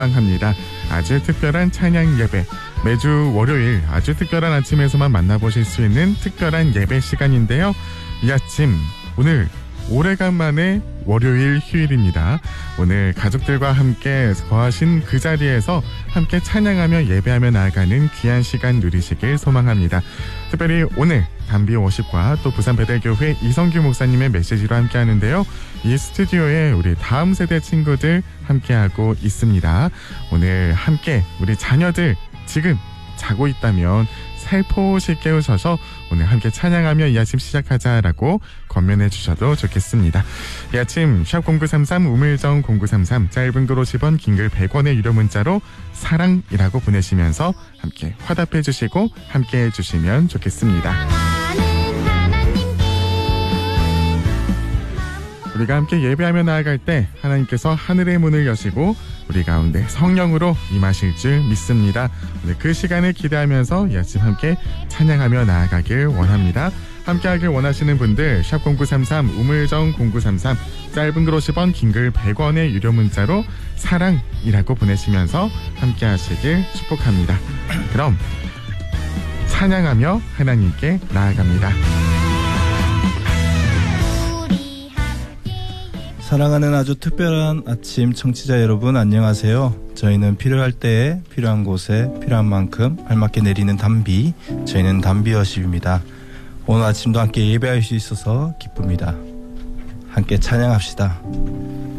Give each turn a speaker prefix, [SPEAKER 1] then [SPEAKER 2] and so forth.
[SPEAKER 1] 합니다. 아주 특별한 찬양 예배, 매주 월요일 아주 특별한 아침에서만 만나보실 수 있는 특별한 예배 시간인데요. 이 아침 오늘 오래간만에 월요일 휴일입니다. 오늘 가족들과 함께 거하신 그 자리에서 함께 찬양하며 예배하며 나아가는 귀한 시간 누리시길 소망합니다. 특별히 오늘 담비 워십과 또 부산배달교회 이성규 목사님의 메시지로 함께 하는데요. 이 스튜디오에 우리 다음 세대 친구들 함께하고 있습니다. 오늘 함께 우리 자녀들 지금 자고 있다면 살포시 깨우셔서 오늘 함께 찬양하며 이 아침 시작하자라고 권면해 주셔도 좋겠습니다. 이 아침 샵 0933 우물정 0933 짧은 글 50원 긴 글 100원의 유료 문자로 사랑이라고 보내시면서 함께 화답해 주시고 함께 해주시면 좋겠습니다. 우리가 함께 예배하며 나아갈 때 하나님께서 하늘의 문을 여시고 우리 가운데 성령으로 임하실 줄 믿습니다. 오늘 그 시간을 기대하면서 이 아침 함께 찬양하며 나아가길 원합니다. 함께하길 원하시는 분들 샵 0933 우물정 0933 짧은 글 50원 긴 글 100원의 유료 문자로 사랑이라고 보내시면서 함께하시길 축복합니다. 그럼 찬양하며 하나님께 나아갑니다.
[SPEAKER 2] 사랑하는 아주 특별한 아침 청취자 여러분 안녕하세요. 저희는 필요할 때에 필요한 곳에 필요한 만큼 알맞게 내리는 담비, 저희는 담비 워십입니다. 오늘 아침도 함께 예배할 수 있어서 기쁩니다. 함께 찬양합시다.